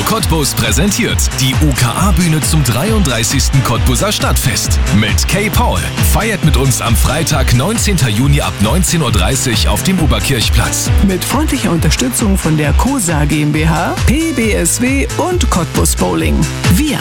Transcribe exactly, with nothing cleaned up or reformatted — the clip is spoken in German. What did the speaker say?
Cottbus präsentiert die U K A-Bühne zum dreiunddreißigsten Cottbuser Stadtfest. Mit K. Paul. Feiert mit uns am Freitag, neunzehnten Juni ab neunzehn Uhr dreißig auf dem Oberkirchplatz. Mit freundlicher Unterstützung von der COSA GmbH, P B S W und Cottbus Bowling. Wir